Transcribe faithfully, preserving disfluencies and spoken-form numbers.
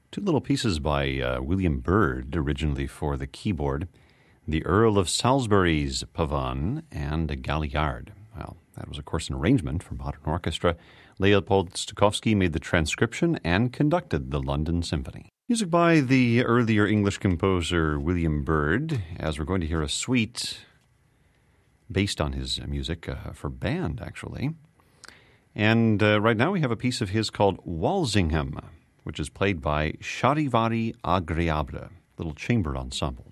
Two little pieces by uh, William Byrd, originally for the keyboard. The Earl of Salisbury's Pavane and a Galliard. Well, that was, of course, an arrangement for modern orchestra. Leopold Stokowski made the transcription and conducted the London Symphony. Music by the earlier English composer William Byrd, as we're going to hear a suite based on his music uh, for band, actually. And uh, right now we have a piece of his called Walsingham, which is played by Charivari Agréable, little chamber ensemble.